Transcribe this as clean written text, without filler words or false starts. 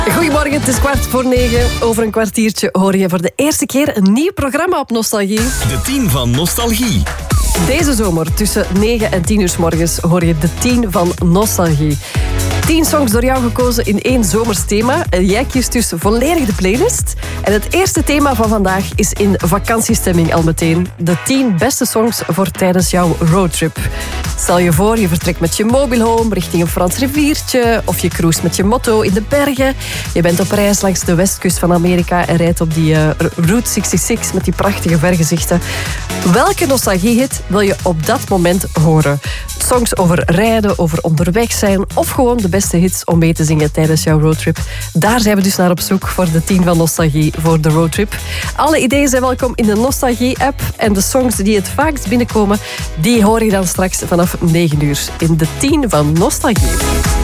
Goedemorgen, het is 8:15. Over een kwartiertje hoor je voor de eerste keer een nieuw programma op Nostalgie. De 10 van Nostalgie. Deze zomer tussen 9 en 10 uur 's morgens hoor je de 10 van Nostalgie. 10 songs door jou gekozen in één zomers thema. Jij kiest dus volledig de playlist. En het eerste thema van vandaag is in vakantiestemming al meteen. De 10 beste songs voor tijdens jouw roadtrip. Stel je voor, je vertrekt met je mobilhome richting een Frans riviertje. Of je cruist met je motto in de bergen. Je bent op reis langs de westkust van Amerika en rijdt op die Route 66 met die prachtige vergezichten. Welke nostalgiehit wil je op dat moment horen? Songs over rijden, over onderweg zijn of gewoon de beste hits om mee te zingen tijdens jouw roadtrip. Daar zijn we dus naar op zoek voor de 10 van Nostalgie voor de roadtrip. Alle ideeën zijn welkom in de Nostalgie-app en de songs die het vaakst binnenkomen, die hoor je dan straks vanaf 9 uur in de 10 van Nostalgie.